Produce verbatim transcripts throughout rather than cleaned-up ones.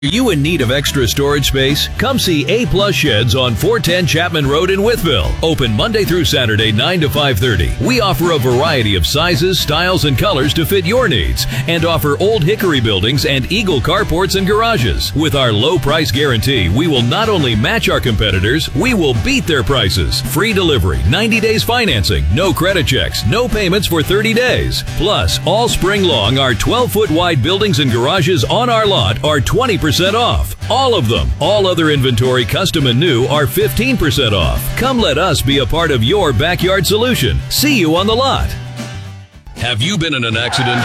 Are you in need of extra storage space? Come see A Plus Sheds on four ten Chapman Road in Wytheville. Open Monday through Saturday, nine to five thirty. We offer a variety of sizes, styles, and colors to fit your needs, and offer old hickory buildings and Eagle carports and garages. With our low price guarantee, we will not only match our competitors, we will beat their prices. Free delivery, ninety days financing, no credit checks, no payments for thirty days. Plus, all spring long, our twelve foot wide buildings and garages on our lot are twenty percent off. All of them. All other inventory, custom and new, are fifteen percent off. Come let us be a part of your backyard solution. See you on the lot. Have you been in an accident?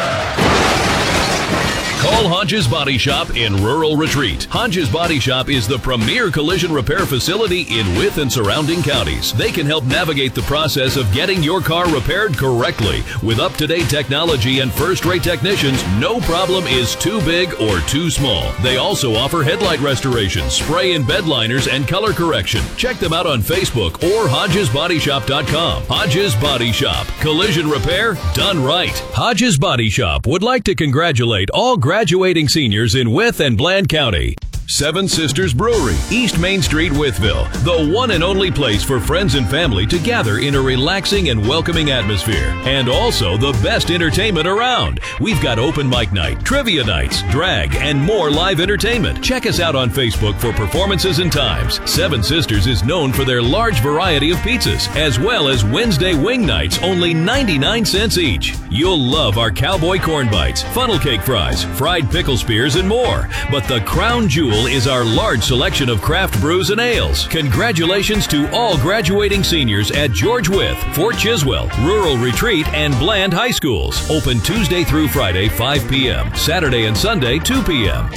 Call Hodges Body Shop in Rural Retreat. Hodges Body Shop is the premier collision repair facility in Wythe and surrounding counties. They can help navigate the process of getting your car repaired correctly. With up-to-date technology and first-rate technicians, no problem is too big or too small. They also offer headlight restoration, spray and bed liners, and color correction. Check them out on Facebook or hodges body shop dot com. Hodges Body Shop. Collision repair done right. Hodges Body Shop would like to congratulate all graduating seniors in Wythe and Bland County. Seven Sisters Brewery, East Main Street, Wytheville. The one and only place for friends and family to gather in a relaxing and welcoming atmosphere. And also the best entertainment around. We've got open mic night, trivia nights, drag, and more live entertainment. Check us out on Facebook for performances and times. Seven Sisters is known for their large variety of pizzas, as well as Wednesday wing nights, only ninety-nine cents each. You'll love our cowboy corn bites, funnel cake fries, fried pickle spears, and more. But the crown jewel is our large selection of craft brews and ales. Congratulations to all graduating seniors at George Wythe, Fort Chiswell, Rural Retreat, and Bland High Schools. Open Tuesday through Friday, five p m Saturday and Sunday, two p m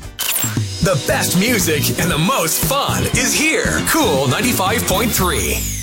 The best music and the most fun is here. Cool ninety-five point three.